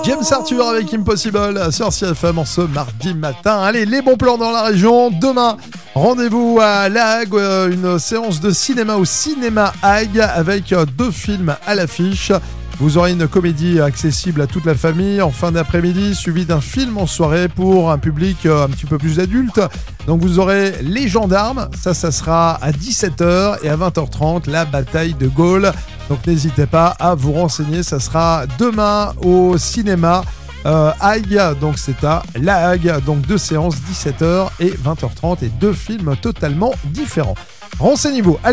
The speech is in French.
James Arthur avec Impossible sur CFM en ce mardi matin. Allez, les bons plans dans la région. Demain, rendez-vous à La Hague, une séance de cinéma au Cinéma Hague avec 2 films à l'affiche. Vous aurez une comédie accessible à toute la famille en fin d'après-midi, suivi d'un film en soirée pour un public un petit peu plus adulte. Donc vous aurez Les Gendarmes, ça sera à 17h, et à 20h30, La Bataille de Gaulle. Donc n'hésitez pas à vous renseigner, ça sera demain au cinéma Hague, donc c'est à La Hague, donc 2 séances, 17h et 20h30, et 2 films totalement différents. Renseignez-vous.